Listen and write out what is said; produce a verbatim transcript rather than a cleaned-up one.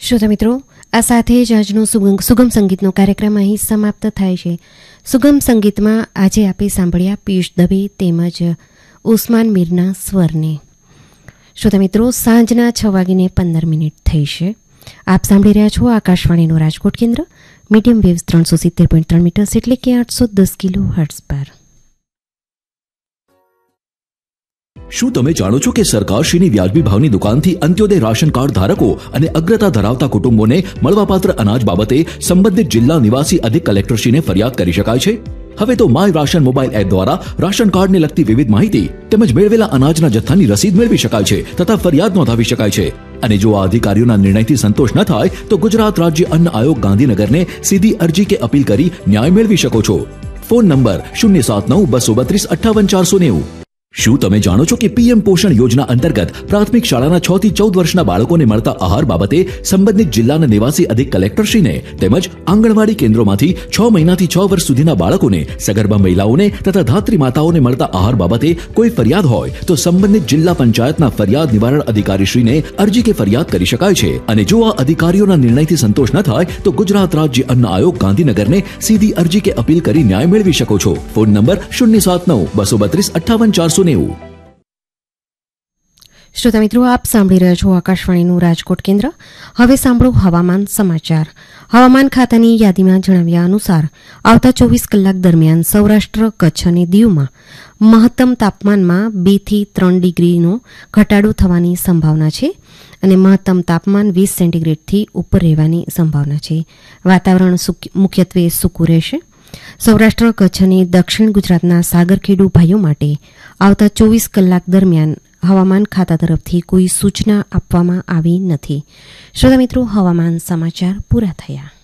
શ્રોતા મિત્રો, આ સાથે જ આજનો સુગમ સંગીતનો કાર્યક્રમ અહીં સમાપ્ત થાય છે. સુગમ સંગીતમાં આજે આપે સાંભળ્યા પિયુષ દવે તેમજ ઉસ્માન મીરના સ્વરને. શ્રોતા મિત્રો, સાંજના છ વાગીને પંદર મિનિટ થઈ છે. આપ સાંભળી રહ્યા છો આકાશવાણીનું રાજકોટ કેન્દ્ર, મીડિયમ વેવ્સ ત્રણસો સિત્તેર પોઈન્ટ ત્રણ મીટર્સ એટલે કે આઠસો દસ કિલો હર્ટ્ઝ પર. શું તમે જાણો છો કે સરકારશ્રીની વ્યાજબી ભાવની દુકાનથી અંત્યોદય રાશન કાર્ડ ધારકો અને અગ્રતા ધરાવતા કુટુંબોને મળવાપાત્ર અનાજ બાબતે સંબંધિત જિલ્લા નિવાસી અધિક કલેક્ટરશ્રીને ફરિયાદ કરી શકાય છે? હવે તો માય રાશન મોબાઈલ એપ દ્વારા રાશન કાર્ડને લગતી વિવિધ માહિતી તેમજ મેળવેલા અનાજના જથ્થાની રસીદ મેળવી શકાય છે તથા ફરિયાદ નોંધાવી શકાય છે. અને જો આ અધિકારીઓના નિર્ણયથી સંતોષ ન થાય તો ગુજરાત રાજ્ય અન્ન આયોગ ગાંધીનગરને સીધી અરજી કે અપીલ કરી ન્યાય મેળવી શકો છો. ફોન નંબર શૂન્ય સાત નવ બસો બત્રીસ અઠ્ઠાવન ચારસો નેવું. શું તમે જાણો છો કે પીએમ પોષણ યોજના અંતર્ગત પ્રાથમિક શાળાના છ થી ચૌદ વર્ષના બાળકોને મળતા આહાર બાબતે સંબંધિત જિલ્લાના નિવાસી અધિક કલેક્ટરશ્રીને તેમજ આંગણવાડી કેન્દ્રોમાંથી છ મહિનાથી છ વર્ષ સુધીના બાળકોને, સગર્ભા મહિલાઓને તથા ધાત્રી માતાઓને મળતા આહાર બાબતે કોઈ ફરિયાદ હોય તો સંબંધિત જિલ્લા પંચાયતના ફરિયાદ નિવારણ અધિકારીશ્રીને અરજી કે ફરિયાદ કરી શકાય છે. અને જો આ અધિકારીઓના નિર્ણયથી સંતોષ ન થાય તો ગુજરાત રાજ્ય અન્ન આયોગ ગાંધીનગરને સીધી અરજી કે અપીલ કરી ન્યાય મેળવી શકો છો. ફોન નંબર શૂન્ય સાત નવ બસો બત્રીસ અઠ્ઠાવન ચારસો. શ્રોતા મિત્રો, આપ સાંભળી રહ્યા છો આકાશવાણીનું રાજકોટ કેન્દ્ર. હવે સાંભળો હવામાન સમાચાર. હવામાન ખાતાની યાદીમાં જણાવ્યા અનુસાર આવતા ચોવીસ કલાક દરમિયાન સૌરાષ્ટ્ર, કચ્છ અને દીવમાં મહત્તમ તાપમાનમાં બે થી ત્રણ ડિગ્રીનો ઘટાડો થવાની સંભાવના છે અને મહત્તમ તાપમાન વીસ સેન્ટીગ્રેડથી ઉપર રહેવાની સંભાવના છે. વાતાવરણ મુખ્યત્વે સૂકું રહેશે. સૌરાષ્ટ્ર, કચ્છ અને દક્ષિણ ગુજરાતના સાગરખેડુ ભાઈઓ માટે આવતા ચોવીસ કલાક દરમિયાન હવામાન ખાતા તરફથી કોઈ સૂચના આપવામાં આવી નથી. શ્રોતા મિત્રો, હવામાન સમાચાર પૂરા થયા.